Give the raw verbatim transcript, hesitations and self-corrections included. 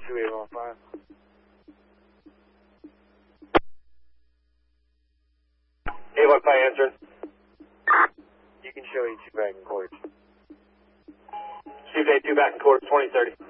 two eight one five. eight one five answer. You can show eight two back in court. Chief eight two back in court, twenty thirty.